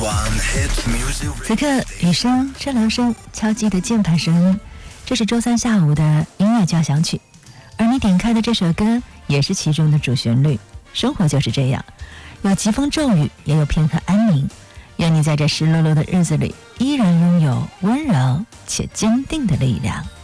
此刻雨声、车流声、敲击的键盘声，这是周三下午的音乐交响曲，而你点开的这首歌也是其中的主旋律。生活就是这样，有疾风骤雨，也有片刻安宁。愿你在这湿漉漉的日子里，依然拥有温柔且坚定的力量。